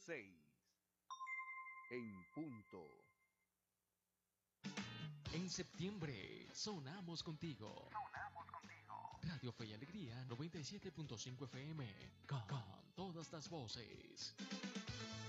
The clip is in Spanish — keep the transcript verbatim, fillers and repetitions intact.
seis. En punto. En septiembre, sonamos contigo. Sonamos contigo. Radio Fe y Alegría noventa y siete punto cinco F M. Con, con todas las voces.